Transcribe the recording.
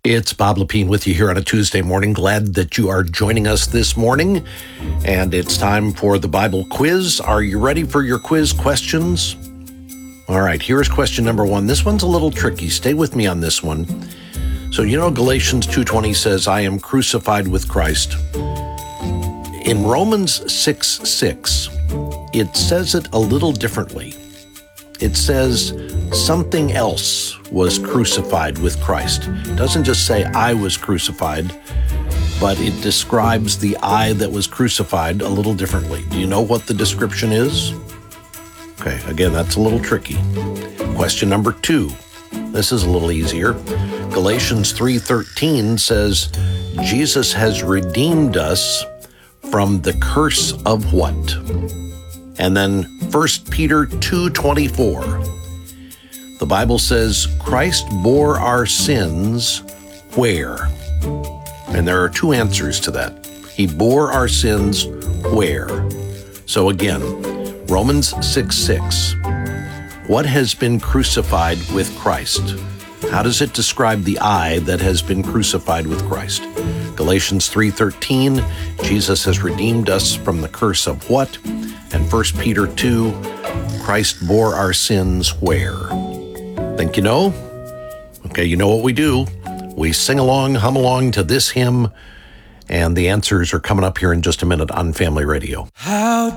It's Bob Lepine with you here on a Tuesday morning. Glad that you are joining us this morning. And it's time for the Bible quiz. Are you ready for your quiz questions? All right, here's question number one. This one's a little tricky. Stay with me on this one. So Galatians 2:20 says, I am crucified with Christ. In Romans 6:6, it says it a little differently. It says something else was crucified with Christ. It doesn't just say I was crucified, but it describes the I that was crucified a little differently. Do you know what the description is? Okay, again, that's a little tricky. Question number two. This is a little easier. Galatians 3:13 says, Jesus has redeemed us from the curse of what? And then 1 Peter 2:24. The Bible says, Christ bore our sins where? And there are two answers to that. He bore our sins where? So again, Romans 6:6. What has been crucified with Christ? How does it describe the I that has been crucified with Christ? Galatians 3:13, Jesus has redeemed us from the curse of what? And 1 Peter 2, Christ bore our sins where? Think you know? Okay, you know what we do. We sing along, hum along to this hymn, and the answers are coming up here in just a minute on Family Radio. How